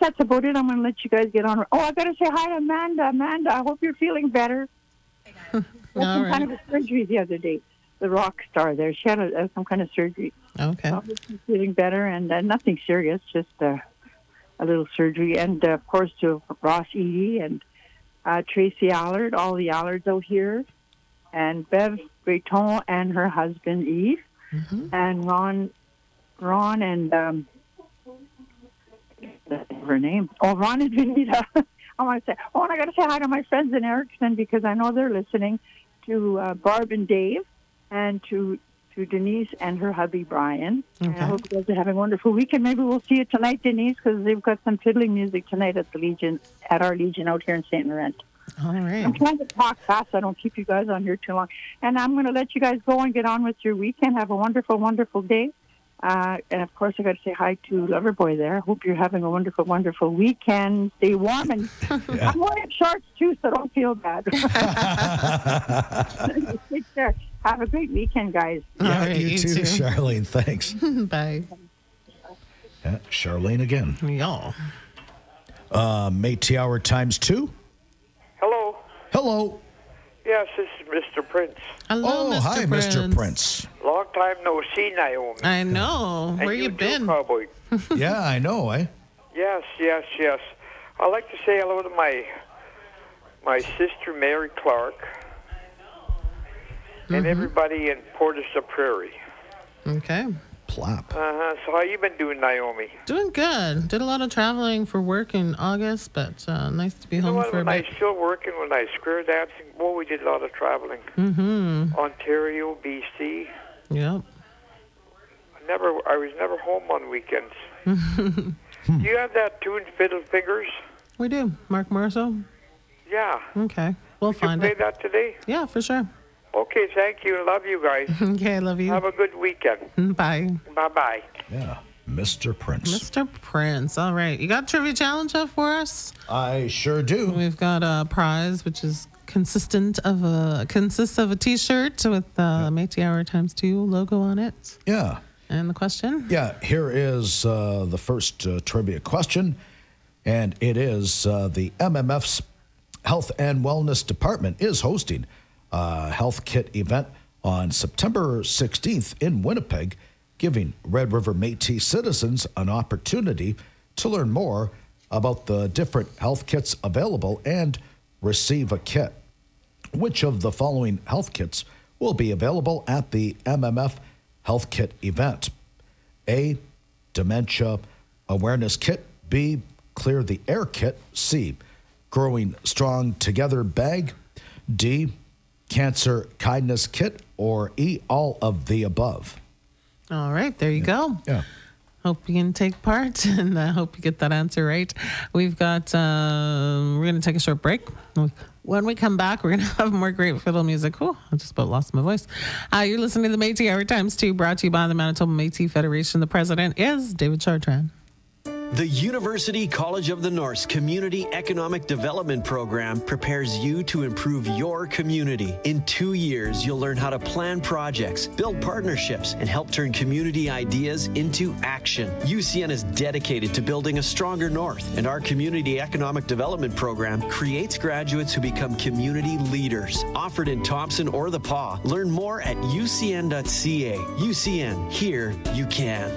that's about it. I'm going to let you guys get on. Oh, I got to say hi to Amanda. Amanda, I hope you're feeling better. Had some kind of a surgery the other day. The rock star there. She had some kind of surgery. Okay. I hope she's feeling better, and nothing serious, just a little surgery. And, of course, to Ross Eady and Tracy Allard, all the Allards out here, and Bev Breton and her husband, Eve, and Ron and... her name. Oh, Ron and Vanita. I want to say, and I got to say hi to my friends in Erickson because I know they're listening, to Barb and Dave, and to Denise and her hubby Brian. Okay. And I hope you guys are having a wonderful weekend. Maybe we'll see you tonight, Denise, because they've got some fiddling music tonight at the Legion, at our Legion out here in St. Laurent. All right. I'm trying to talk fast so I don't keep you guys on here too long. And I'm going to let you guys go and get on with your weekend. Have a wonderful, wonderful day. And, of course, I got to say hi to Loverboy there. I hope you're having a wonderful, wonderful weekend. Stay warm. And I'm wearing shorts, too, so don't feel bad. Take care. Have a great weekend, guys. Yeah, right, you too, Charlene. Thanks. Bye. Yeah, Charlene again. Y'all. Métis Hour times 2. Hello. Hello. Yes, this is Mr. Prince. Hello, Mr. Hi, Prince. Mr. Prince. Long time no see, Naomi. I know. And Where you too, been? Cowboy. Yeah, I know, eh? Yes. I'd like to say hello to my sister Mary Clark and everybody in Port-au-Prince Prairie. Okay. Plop. So how you been doing, Naomi? Doing good. Did a lot of traveling for work in August, but nice to be You know home what, for a when I bit. was still working, when I was square dancing, we did a lot of traveling. Ontario, BC. Yep. I was never home on weekends. Do you have that tune, Fiddle Fingers? We do. Mark Morrisseau? Yeah. Okay. We'll Did you find play it. that today? Yeah, for sure. Okay, thank you. Love you guys. Okay, love you. Have a good weekend. Bye. Bye-bye. Yeah, Mr. Prince. Mr. Prince. All right. You got a trivia challenge up for us? I sure do. We've got a prize, which is consists of a T-shirt with the Métis Hour times 2 logo on it. Yeah. And the question? Yeah, here is the first trivia question, and it is the MMF's Health and Wellness Department is hosting a health kit event on September 16th in Winnipeg, giving Red River Métis citizens an opportunity to learn more about the different health kits available and receive a kit. Which of the following health kits will be available at the MMF Health Kit event? A, Dementia Awareness Kit. B, Clear the Air Kit. C, Growing Strong Together Bag. D, Cancer Kindness Kit. Or E, all of the above. All right, there you go. Yeah. Hope you can take part, and I hope you get that answer right. We've got, we're going to take a short break. When we come back, we're going to have more great fiddle music. Oh, I just about lost my voice. You're listening to the Métis Hour times 2, brought to you by the Manitoba Métis Federation. The president is David Chartrand. The University College of the North's Community Economic Development Program prepares you to improve your community. In 2 years, you'll learn how to plan projects, build partnerships, and help turn community ideas into action. UCN is dedicated to building a stronger North, and our Community Economic Development Program creates graduates who become community leaders. Offered in Thompson or the Paw. Learn more at ucn.ca. UCN, here you can.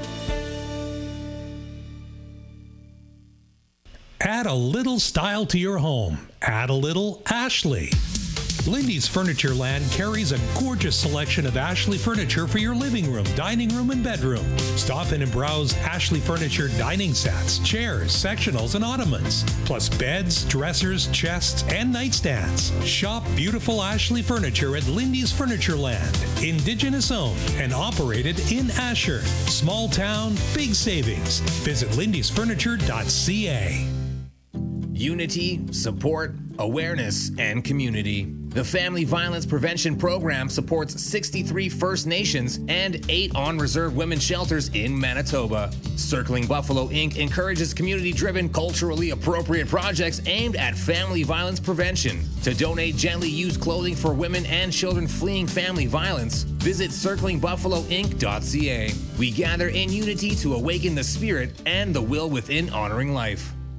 Add a little style to your home. Add a little Ashley. Lindy's Furniture Land carries a gorgeous selection of Ashley furniture for your living room, dining room, and bedroom. Stop in and browse Ashley Furniture dining sets, chairs, sectionals, and ottomans, plus beds, dressers, chests, and nightstands. Shop beautiful Ashley furniture at Lindy's Furniture Land. Indigenous owned and operated in Asher. Small town, big savings. Visit lindysfurniture.ca. Unity, support, awareness, and community. The Family Violence Prevention Program supports 63 First Nations and 8 on-reserve women's shelters in Manitoba. Circling Buffalo Inc. encourages community-driven, culturally appropriate projects aimed at family violence prevention. To donate gently used clothing for women and children fleeing family violence, visit circlingbuffaloinc.ca. We gather in unity to awaken the spirit and the will within honoring life.